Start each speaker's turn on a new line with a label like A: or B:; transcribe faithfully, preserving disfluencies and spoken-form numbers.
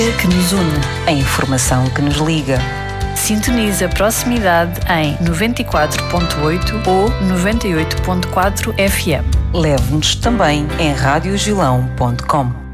A: que nos une, a informação que nos liga.
B: Sintonize a proximidade em noventa e quatro ponto oito ou noventa e oito ponto quatro F M.
A: Leve-nos também em rádio gilão ponto com.